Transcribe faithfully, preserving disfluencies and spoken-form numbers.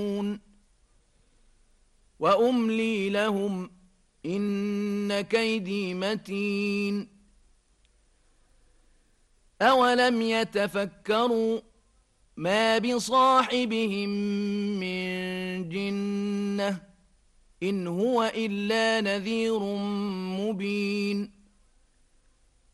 وأملي لهم إن كيدي متين أولم يتفكروا ما بصاحبهم من جنة إن هو إلا نذير مبين